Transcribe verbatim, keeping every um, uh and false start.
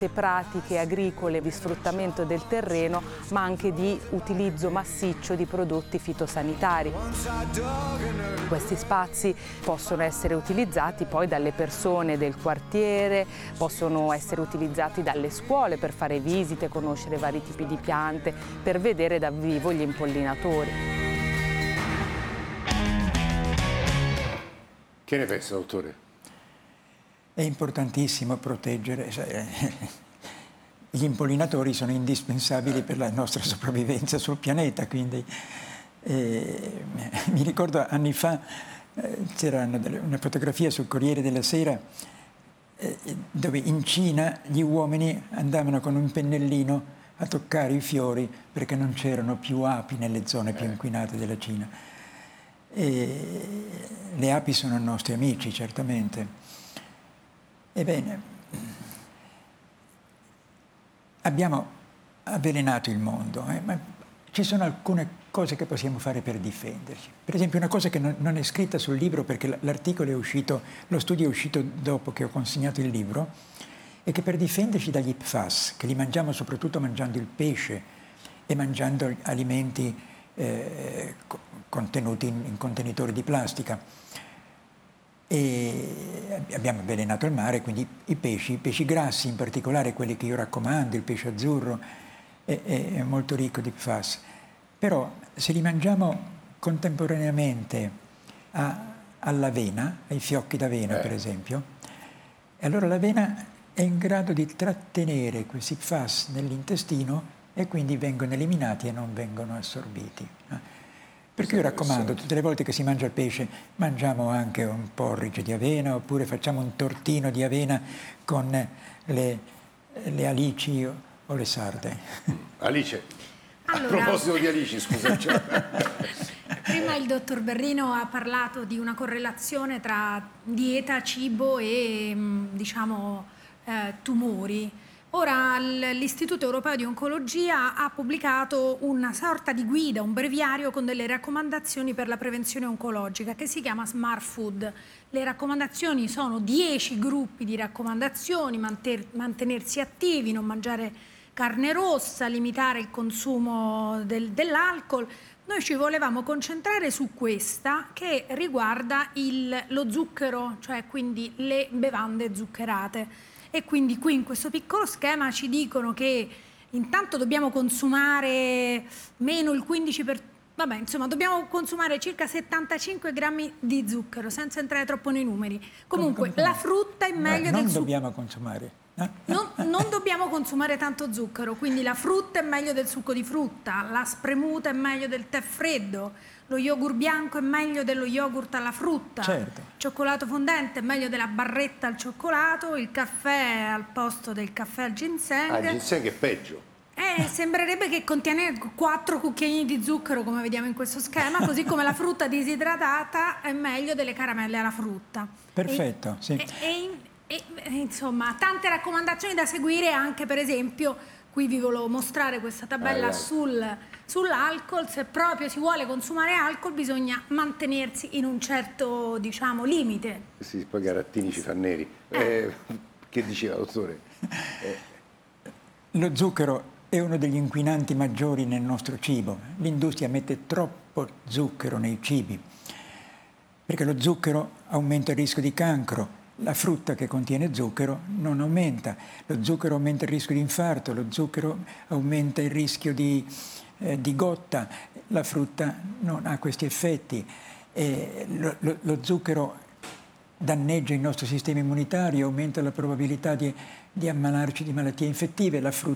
pratiche agricole di sfruttamento del terreno, ma anche di utilizzo massiccio di prodotti fitosanitari. Questi spazi possono essere utilizzati poi dalle persone del quartiere, possono essere utilizzati dalle scuole per fare visite, conoscere vari tipi di piante, per vedere dal vivo gli impollinatori. Che ne pensa, dottore? È importantissimo proteggere. Gli impollinatori sono indispensabili per la nostra sopravvivenza sul pianeta, quindi eh, mi ricordo anni fa eh, c'era una, una fotografia sul Corriere della Sera eh, dove in Cina gli uomini andavano con un pennellino a toccare i fiori perché non c'erano più api nelle zone più inquinate della Cina. E le api sono i nostri amici, certamente. Ebbene, abbiamo avvelenato il mondo, eh, ma ci sono alcune cose che possiamo fare per difenderci. Per esempio, una cosa che non, non è scritta sul libro, perché l'articolo è uscito, lo studio è uscito dopo che ho consegnato il libro, è che per difenderci dagli P F A S, che li mangiamo soprattutto mangiando il pesce e mangiando alimenti eh, contenuti in, in contenitori di plastica, e abbiamo avvelenato il mare, quindi i pesci, i pesci grassi in particolare, quelli che io raccomando, il pesce azzurro, è, è molto ricco di P F A S. Però se li mangiamo contemporaneamente all'avena, ai fiocchi d'avena eh. per esempio, allora l'avena è in grado di trattenere questi P F A S nell'intestino e quindi vengono eliminati e non vengono assorbiti. Per cui io raccomando, tutte le volte che si mangia il pesce, mangiamo anche un porridge di avena, oppure facciamo un tortino di avena con le, le alici o, o le sarde. Alice, allora, a proposito di alici, scusa. Prima il dottor Berrino ha parlato di una correlazione tra dieta, cibo e, diciamo, eh, tumori. Ora l'Istituto Europeo di Oncologia ha pubblicato una sorta di guida, un breviario con delle raccomandazioni per la prevenzione oncologica che si chiama Smart Food. Le raccomandazioni sono dieci gruppi di raccomandazioni: mantenersi attivi, non mangiare carne rossa, limitare il consumo del, dell'alcol. Noi ci volevamo concentrare su questa che riguarda il, lo zucchero, cioè quindi le bevande zuccherate. E quindi qui in questo piccolo schema ci dicono che intanto dobbiamo consumare meno il quindici per cento, vabbè, insomma, dobbiamo consumare circa settantacinque grammi di zucchero, senza entrare troppo nei numeri. Comunque, come, come, la frutta è meglio no, del zucchero. Non dobbiamo consumare. Eh? Non, non dobbiamo consumare tanto zucchero, quindi la frutta è meglio del succo di frutta, la spremuta è meglio del tè freddo, lo yogurt bianco è meglio dello yogurt alla frutta, certo. Il cioccolato fondente è meglio della barretta al cioccolato, il caffè al posto del caffè al ginseng. Ah, il ginseng è peggio. Eh, sembrerebbe che contiene quattro cucchiaini di zucchero, come vediamo in questo schema, così come la frutta disidratata è meglio delle caramelle alla frutta. Perfetto, e, sì. E, e, e, insomma, tante raccomandazioni da seguire anche, per esempio, qui vi volevo mostrare questa tabella ah, sul, sull'alcol. Se proprio si vuole consumare alcol bisogna mantenersi in un certo, diciamo, limite. Sì, poi Garattini ci fa neri. Eh. Eh, che diceva, dottore? Eh. Lo zucchero è uno degli inquinanti maggiori nel nostro cibo. L'industria mette troppo zucchero nei cibi, perché lo zucchero aumenta il rischio di cancro. La frutta che contiene zucchero non aumenta. Lo zucchero aumenta il rischio di infarto, lo zucchero aumenta il rischio di, eh, di gotta. La frutta non ha questi effetti. E lo, lo, lo zucchero danneggia il nostro sistema immunitario, aumenta la probabilità di, di ammalarci di malattie infettive. La frutta